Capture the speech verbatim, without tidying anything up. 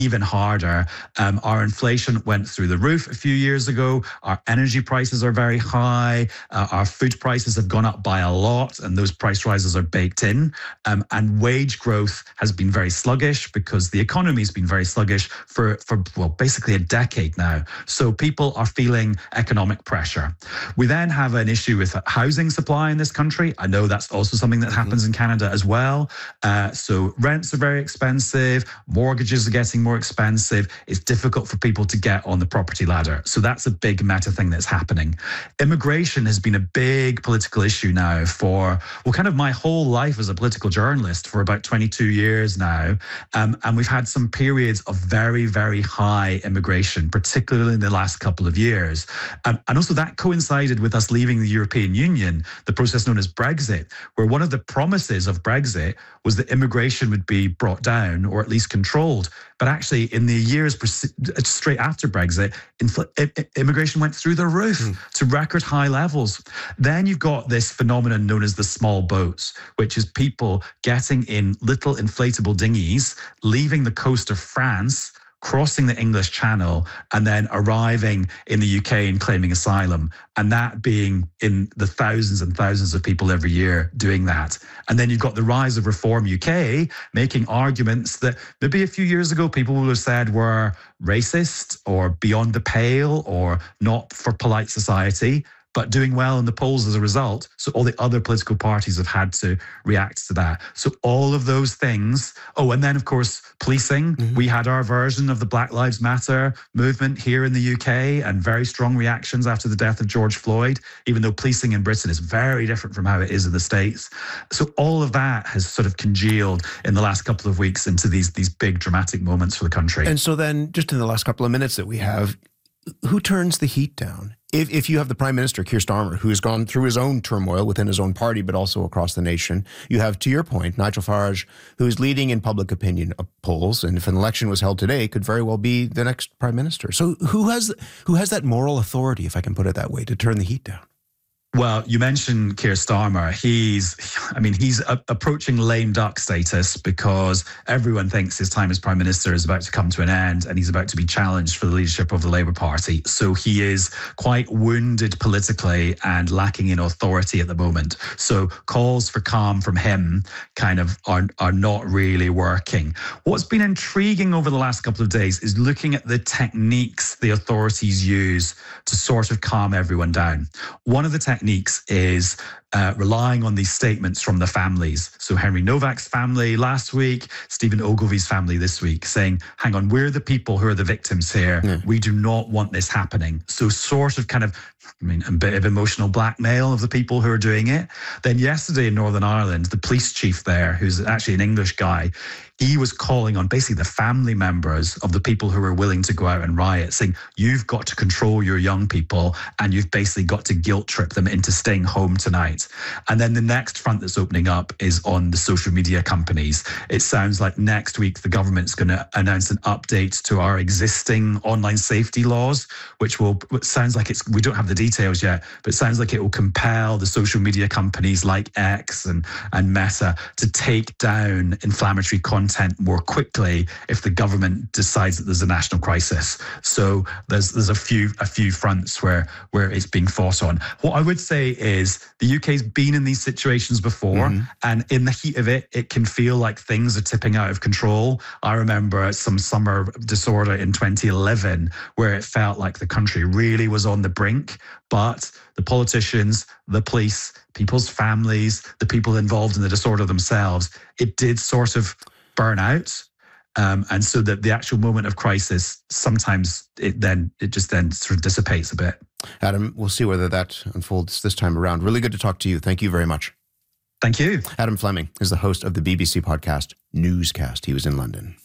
even harder. Um, our inflation went through the roof a few years ago. Our energy prices are very high. Uh, our food prices have gone up by a lot, and those price rises are baked in. Um, and wage growth has been very sluggish because the economy has been very sluggish for, for, well, basically a decade now. So people are feeling economic pressure. We then have an issue with housing supply in this country. I know that's also something that happens in Canada as well. Uh, so rents are very expensive. Mortgages are getting more expensive. It's difficult for people to get on the property ladder. So that's a big meta thing that's happening. Immigration has been a big political issue now for, well, kind of my whole life as a political journalist for about twenty-two years now. Um, and we've had some periods of very, very high immigration, particularly in the last couple of years. Um, and also that coincided with us leaving the European Union, the process known as Brexit, where one of the promises of Brexit was that immigration would be brought down or at least controlled. But actually, in the years straight after Brexit, immigration went through the roof mm. to record high levels. Then you've got this phenomenon known as the small boats, which is people getting in little inflatable dinghies, leaving the coast of France, crossing the English Channel, and then arriving in the U K and claiming asylum. And that being in the thousands and thousands of people every year doing that. And then you've got the rise of Reform U K making arguments that maybe a few years ago people would have said were racist or beyond the pale or not for polite society, but doing well in the polls as a result. So all the other political parties have had to react to that. So all of those things. Oh, and then of course, policing. Mm-hmm. We had our version of the Black Lives Matter movement here in the U K and very strong reactions after the death of George Floyd, even though policing in Britain is very different from how it is in the States. So all of that has sort of congealed in the last couple of weeks into these, these big dramatic moments for the country. And so then just in the last couple of minutes that we have, who turns the heat down? If if you have the Prime Minister, Keir Starmer, who has gone through his own turmoil within his own party, but also across the nation, you have, to your point, Nigel Farage, who is leading in public opinion polls, and if an election was held today, could very well be the next Prime Minister. So who has who has that moral authority, if I can put it that way, to turn the heat down? Well, you mentioned Keir Starmer. He's, I mean, he's a- approaching lame duck status because everyone thinks his time as Prime Minister is about to come to an end and he's about to be challenged for the leadership of the Labour Party. So he is quite wounded politically and lacking in authority at the moment. So calls for calm from him kind of are, are not really working. What's been intriguing over the last couple of days is looking at the techniques the authorities use to sort of calm everyone down. One of the techniques Techniques is uh, relying on these statements from the families. So Henry Novak's family last week, Stephen Ogilvy's family this week, saying, hang on, we're the people who are the victims here. Yeah. We do not want this happening. So sort of kind of, I mean, a bit of emotional blackmail of the people who are doing it. Then yesterday in Northern Ireland, the police chief there, who's actually an English guy, he was calling on basically the family members of the people who are willing to go out and riot, saying, you've got to control your young people and you've basically got to guilt trip them into staying home tonight. And then the next front that's opening up is on the social media companies. It sounds like next week the government's going to announce an update to our existing online safety laws, which will, it sounds like it's, we don't have the details yet, but it sounds like it will compel the social media companies like X and, and Meta to take down inflammatory content more quickly if the government decides that there's a national crisis. So there's there's a few a few fronts where where it's being fought on. What I would say is the U K's been in these situations before, mm-hmm. and in the heat of it, it can feel like things are tipping out of control. I remember some summer disorder in twenty eleven where it felt like the country really was on the brink, but the politicians, the police, people's families, the people involved in the disorder themselves, it did sort of burn out. Um, and so that the actual moment of crisis, sometimes it then it just then sort of dissipates a bit. Adam, we'll see whether that unfolds this time around. Really good to talk to you. Thank you very much. Thank you. Adam Fleming is the host of the B B C podcast Newscast. He was in London.